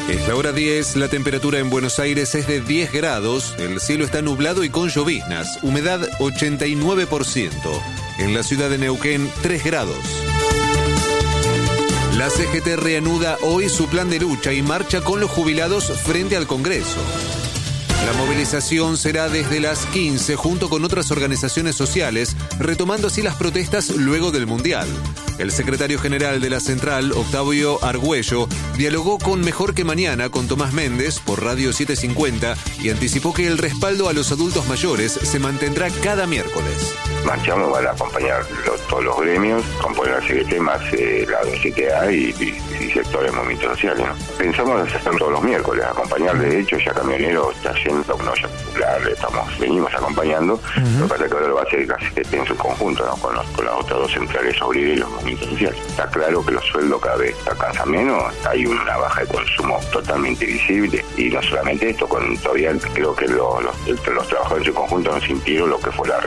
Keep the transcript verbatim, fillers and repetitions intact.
Es la hora diez, la temperatura en Buenos Aires es de diez grados, el cielo está nublado y con lloviznas, humedad ochenta y nueve por ciento. En la ciudad de Neuquén, tres grados. La C G T reanuda hoy su plan de lucha y marcha con los jubilados frente al Congreso. La movilización será desde las quince junto con otras organizaciones sociales, retomando así las protestas luego del Mundial. El secretario general de la central, Octavio Argüello, dialogó con Mejor que Mañana con Tomás Méndez por Radio setecientos cincuenta y anticipó que el respaldo a los adultos mayores se mantendrá cada miércoles. Marchamos, van a acompañar los, todos los gremios, componer la C G T más eh, la C T A y, y, y sectores de movimientos sociales, ¿no? Pensamos hacer todos los miércoles, acompañar, de hecho ya Camionero está yendo, no ya popular, estamos, venimos acompañando, uh-huh. Lo que pasa es que ahora lo va a hacer la C G T en su conjunto, ¿no? Con, los, con las otras dos centrales obreras y los movimientos sociales. Está claro que los sueldos cada vez alcanzan menos, hay una baja de consumo totalmente visible y no solamente esto, con todavía creo que los, los, los trabajadores en su conjunto no sintieron lo que fue la